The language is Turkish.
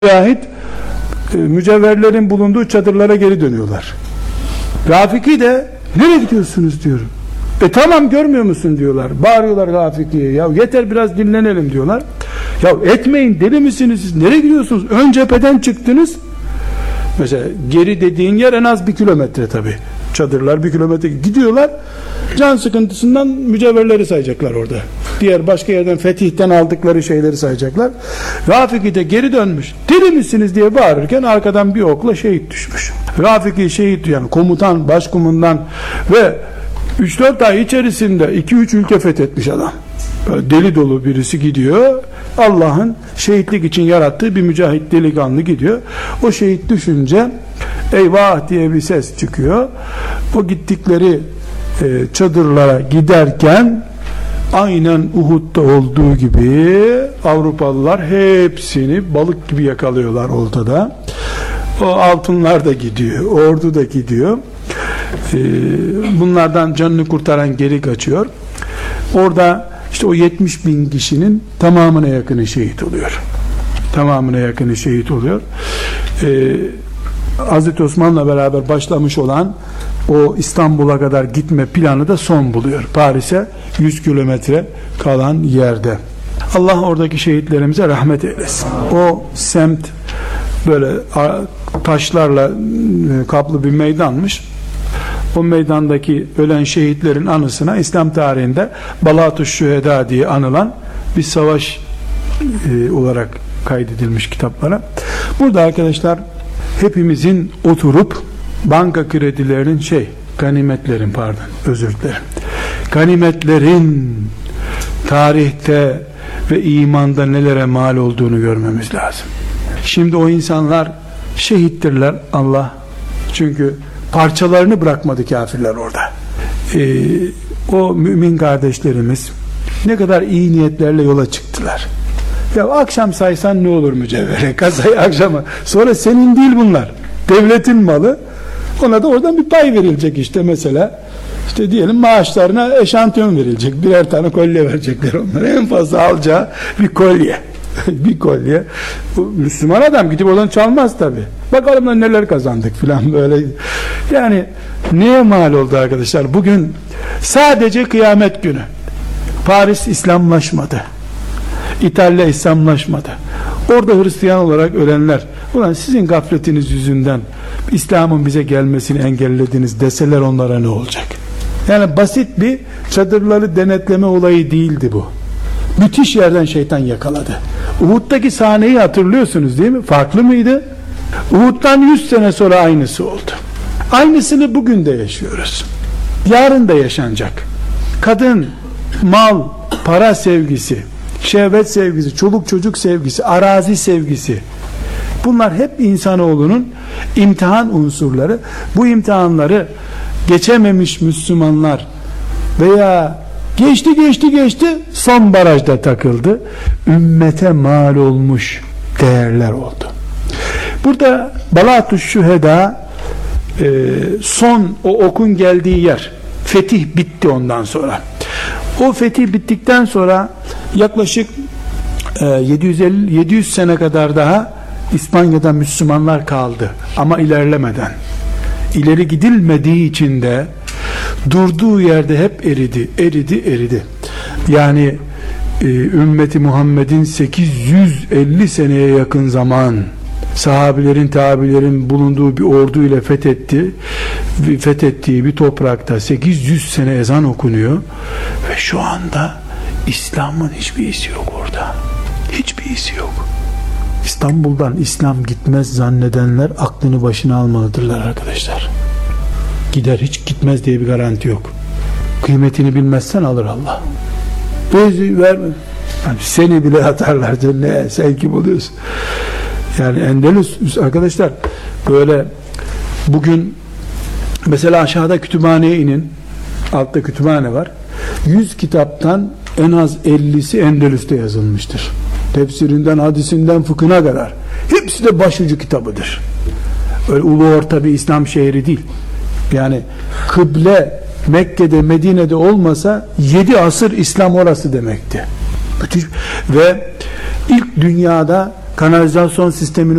Mücahit mücevherlerin bulunduğu çadırlara geri dönüyorlar. Rafiki de nereye gidiyorsunuz diyorum. Tamam görmüyor musun diyorlar. Bağırıyorlar Rafiki'ye. Ya yeter biraz dinlenelim diyorlar. Ya etmeyin, deli misiniz siz? Nereye gidiyorsunuz? Ön cepheden çıktınız. Mesela geri dediğin yer en az 1 kilometre tabi. Çadırlar 1 kilometre gidiyorlar. Can sıkıntısından mücevherleri sayacaklar orada. Diğer başka yerden fetihten aldıkları şeyleri sayacaklar. Rafiki de geri dönmüş. Deli misiniz diye bağırırken arkadan bir okla şehit düşmüş. Rafiki şehit, yani komutan, başkumandan ve 3-4 ay içerisinde 2-3 ülke fethetmiş adam. Böyle deli dolu birisi gidiyor. Allah'ın şehitlik için yarattığı bir mücahit delikanlı gidiyor. O şehit düşünce eyvah diye bir ses çıkıyor. O gittikleri çadırlara giderken aynen Uhud'da olduğu gibi Avrupalılar hepsini balık gibi yakalıyorlar oltada. O altınlar da gidiyor, ordu da gidiyor. Bunlardan canını kurtaran geri kaçıyor. Orada işte o 70.000 kişinin tamamına yakını şehit oluyor. Tamamına yakını şehit oluyor. Hazreti Osman'la beraber başlamış olan o İstanbul'a kadar gitme planı da son buluyor. Paris'e 100 kilometre kalan yerde. Allah oradaki şehitlerimize rahmet eylesin. O semt böyle taşlarla kaplı bir meydanmış. O meydandaki ölen şehitlerin anısına İslam tarihinde Balat-ı Şüheda diye anılan bir savaş olarak kaydedilmiş kitaplara. Burada arkadaşlar hepimizin oturup banka kredilerinin ganimetlerin tarihte ve imanda nelere mal olduğunu görmemiz lazım. Şimdi o insanlar şehittirler Allah, çünkü parçalarını bırakmadı kafirler orada. O mümin kardeşlerimiz ne kadar iyi niyetlerle yola çıktılar. Ya akşam saysan ne olur mücevhere, kasayı akşama, sonra senin değil bunlar, devletin malı, ona da oradan bir pay verilecek. İşte mesela işte diyelim maaşlarına eşantiyon verilecek, birer tane kolye verecekler onlara, en fazla alacağı bir kolye. Bir kolye. Bu Müslüman adam gidip oradan çalmaz tabi. Bakalım da neler kazandık filan böyle. Yani neye mal oldu arkadaşlar? Bugün sadece kıyamet günü Paris İslamlaşmadı. İtalya İslamlaşmadı. Orada Hristiyan olarak ölenler, ulan sizin gafletiniz yüzünden İslam'ın bize gelmesini engellediniz deseler onlara ne olacak? Yani basit bir çadırları denetleme olayı değildi bu. Müthiş yerden şeytan yakaladı. Uhud'daki sahneyi hatırlıyorsunuz değil mi? Farklı mıydı? Uhud'dan 100 sene sonra aynısı oldu. Aynısını bugün de yaşıyoruz. Yarın da yaşanacak. Kadın, mal, para sevgisi, şehvet sevgisi, çoluk çocuk sevgisi, arazi sevgisi, bunlar hep insanoğlunun imtihan unsurları. Bu imtihanları geçememiş Müslümanlar veya geçti son barajda takıldı, ümmete mal olmuş değerler oldu. Burada Balat-ı Şüheda son o okun geldiği yer, fetih bitti ondan sonra. O fetih bittikten sonra yaklaşık 700 sene kadar daha İspanya'da Müslümanlar kaldı ama ilerlemeden, ileri gidilmediği için de durduğu yerde hep eridi. Yani ümmeti Muhammed'in 850 seneye yakın zaman sahabilerin, tabilerin bulunduğu bir ordu ile fethettiği bir toprakta 800 sene ezan okunuyor ve şu anda İslam'ın hiçbir izi yok orada. Hiçbir izi yok. İstanbul'dan İslam gitmez zannedenler aklını başına almalıdırlar arkadaşlar. Gider, hiç gitmez diye bir garanti yok. Kıymetini bilmezsen alır Allah. Verme. Yani seni bile atarlar cennete. Sen kim oluyorsun? Yani Endülüs arkadaşlar, böyle bugün mesela aşağıda kütüphaneye inin, altta kütüphane var. 100 kitaptan en az 50'si Endülüs'te yazılmıştır. Tefsirinden, hadisinden, fıkhına kadar. Hepsi de başucu kitabıdır. Öyle ulu orta bir İslam şehri değil. Yani kıble Mekke'de, Medine'de olmasa 7 asır İslam orası demekti. Ve ilk dünyada kanalizasyon sistemini